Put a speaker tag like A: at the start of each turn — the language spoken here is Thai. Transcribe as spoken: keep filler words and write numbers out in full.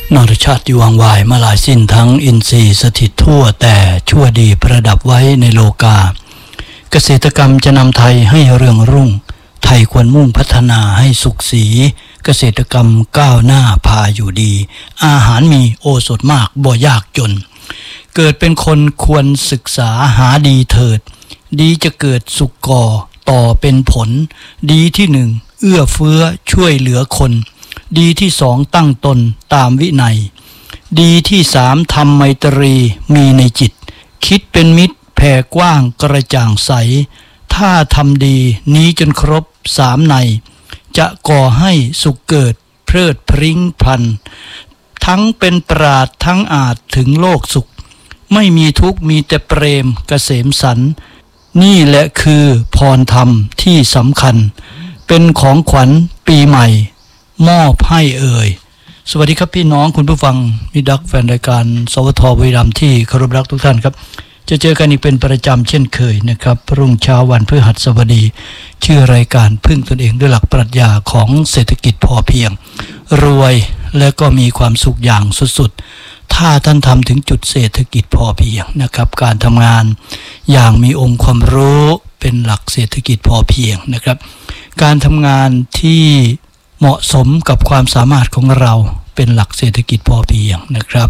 A: นรชาติวังวายมาหลายสิ้นทั้งอินทรีย์สถิตทั่วแต่ชั่วดีประดับไว้ในโลกาเกษตรกรรมจะนำไทยให้เรืองรุ่งไทยควรมุ่งพัฒนาให้สุขสีเกษตรกรรมก้าวหน้าพาอยู่ดีอาหารมีโอสถมากบ่ยากจนเกิดเป็นคนควรศึกษาหาดีเถิดดีจะเกิดสุขก่อต่อเป็นผลดีที่หนึ่งเอื้อเฟื้อช่วยเหลือคนดีที่สองตั้งตนตามวินัยดีที่สามทำไมตรีมีในจิตคิดเป็นมิตรแผ่กว้างกระจ่างใสถ้าทำดีนี้จนครบสามในจะก่อให้สุขเกิดเพลิดพริ้งพลันทั้งเป็นปราดทั้งอาจถึงโลกสุขไม่มีทุกข์มีแต่เปรมเกษมสันนี่แหละคือพรธรรมที่สำคัญเป็นของขวัญปีใหม่มอบให้เอ่ยสวัสดีครับพี่น้องคุณผู้ฟังมิดักแฟนรายการสวทบุรีรัมย์ที่เคารพรักทุกท่านครับจะเจอกันอีกเป็นประจำเช่นเคยนะครับรุ่งเช้าวันพฤหัสบดีชื่อรายการพึ่งตนเองด้วยหลักปรัชญาของเศรษฐกิจพอเพียงรวยและก็มีความสุขอย่างสุดๆถ้าท่านทำถึงจุดเศรษฐกิจพอเพียงนะครับการทำงานอย่างมีองค์ความรู้เป็นหลักเศรษฐกิจพอเพียงนะครับการทำงานที่เหมาะสมกับความสามารถของเราเป็นหลักเศรษฐกิจพอเพียงนะครับ